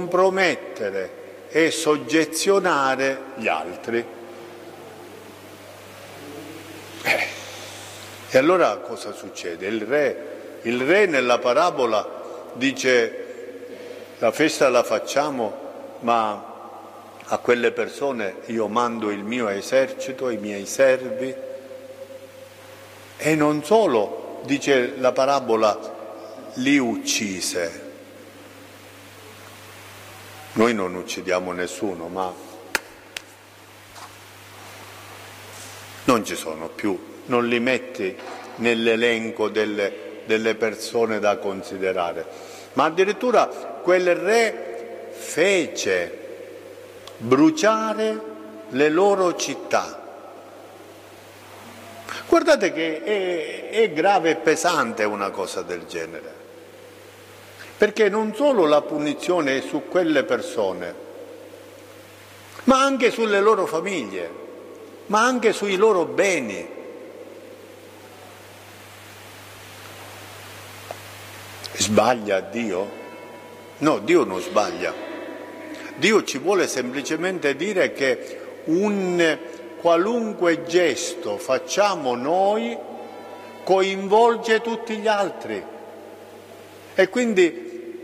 compromettere e soggezionare gli altri. E allora cosa succede? Il re nella parabola dice: la festa la facciamo, ma a quelle persone io mando il mio esercito, i miei servi. E non solo, dice la parabola, li uccise. Noi non uccidiamo nessuno, ma non ci sono più, non li metti nell'elenco delle persone da considerare. Ma addirittura quel re fece bruciare le loro città. Guardate che è grave e pesante una cosa del genere, perché non solo la punizione è su quelle persone, ma anche sulle loro famiglie, ma anche sui loro beni. Sbaglia Dio? No, Dio non sbaglia. Dio ci vuole semplicemente dire che un qualunque gesto facciamo noi coinvolge tutti gli altri. E quindi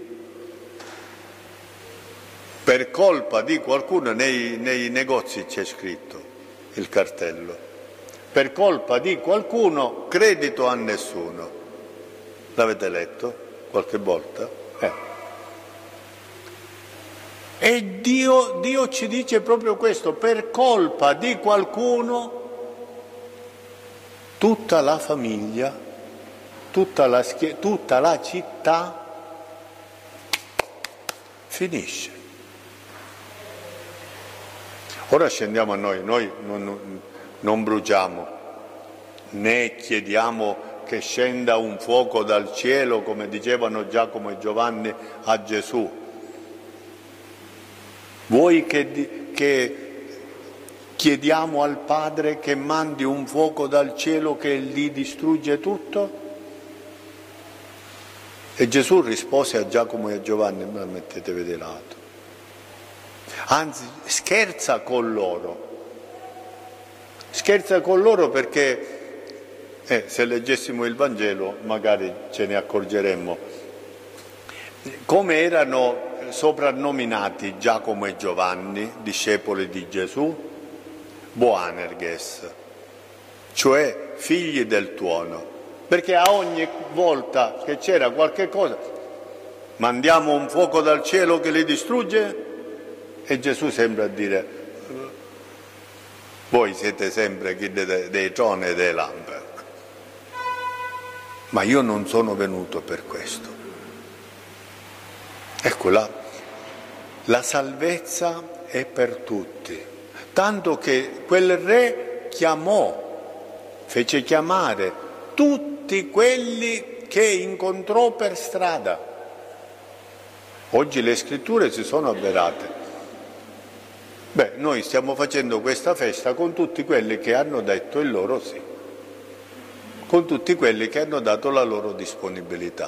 per colpa di qualcuno, nei negozi c'è scritto il cartello, per colpa di qualcuno credito a nessuno. L'avete letto qualche volta? E Dio ci dice proprio questo: per colpa di qualcuno tutta la famiglia, tutta la città finisce. Ora scendiamo a noi non bruciamo, né chiediamo che scenda un fuoco dal cielo, come dicevano Giacomo e Giovanni a Gesù. Vuoi che chiediamo al Padre che mandi un fuoco dal cielo che li distrugge tutto? E Gesù rispose a Giacomo e a Giovanni: ma mettetevi di lato. Anzi, scherza con loro perché se leggessimo il Vangelo magari ce ne accorgeremmo. Come erano soprannominati Giacomo e Giovanni, discepoli di Gesù? Boanerges, cioè figli del tuono, perché a ogni volta che c'era qualche cosa mandiamo un fuoco dal cielo che li distrugge, e Gesù sembra dire: voi siete sempre chi dei troni e delle lampe, ma io non sono venuto per questo. Ecco, la salvezza è per tutti, tanto che quel re fece chiamare tutti quelli che incontrò per strada. Oggi le scritture si sono avverate. Noi stiamo facendo questa festa con tutti quelli che hanno detto il loro sì, con tutti quelli che hanno dato la loro disponibilità.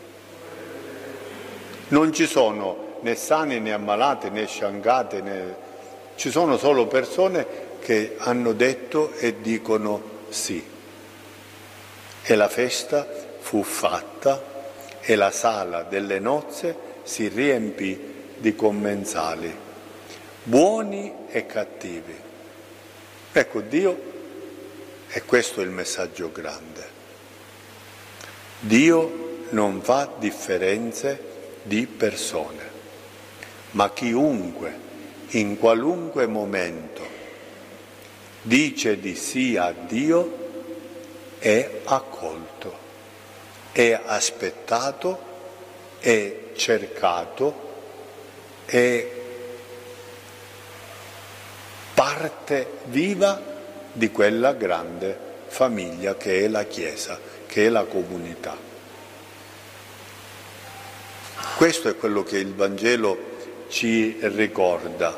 Non ci sono né sani né ammalati né sciancati, ci sono solo persone che hanno detto e dicono sì. E la festa fu fatta e la sala delle nozze si riempì di commensali, buoni e cattivi. Ecco, Dio, e questo è il messaggio grande, Dio non fa differenze di persone, ma chiunque in qualunque momento dice di sì a Dio è accolto, è aspettato, è cercato, è parte viva di quella grande famiglia che è la Chiesa, che è la comunità. Questo è quello che il Vangelo ci ricorda.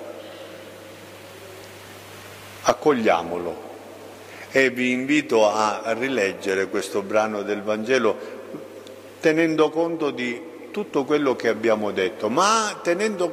Accogliamolo. E vi invito a rileggere questo brano del Vangelo tenendo conto di tutto quello che abbiamo detto, ma tenendo